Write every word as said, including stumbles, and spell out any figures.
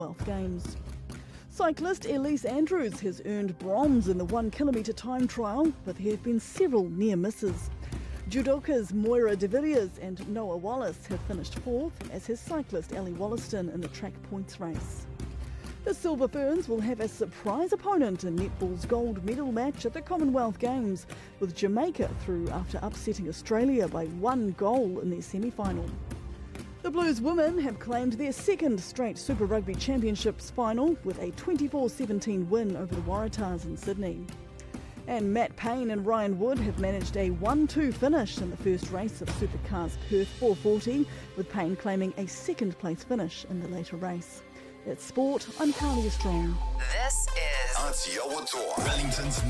Commonwealth Games. Cyclist Elise Andrews has earned bronze in the one kilometre time trial, but there have been several near misses. Judokas Moira de Villiers and Noah Wallace have finished fourth, as has cyclist Ellie Wollaston in the track points race. The Silver Ferns will have a surprise opponent in netball's gold medal match at the Commonwealth Games, with Jamaica through after upsetting Australia by one goal in their semi-final. The Blues women have claimed their second straight Super Rugby Championships final with a twenty-four seventeen win over the Waratahs in Sydney. And Matt Payne and Ryan Wood have managed a one two finish in the first race of Supercars Perth four forty, with Payne claiming a second place finish in the later race. That's sport. I'm Carlia Strong. This is Auntie Owator, Wellington's